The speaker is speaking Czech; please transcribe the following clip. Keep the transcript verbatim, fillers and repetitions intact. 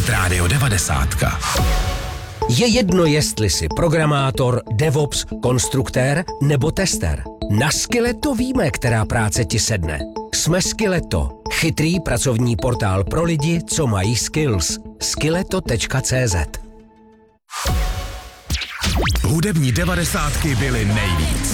Hit Radio devadesát. Je jedno, jestli jsi programátor, DevOps, konstruktér nebo tester. Na Skilleto víme, která práce ti sedne. Jsme Skilleto, chytrý pracovní portál pro lidi, co mají skills. skilleto tečka cé zet. Hudební devadesátky byly nejvíc.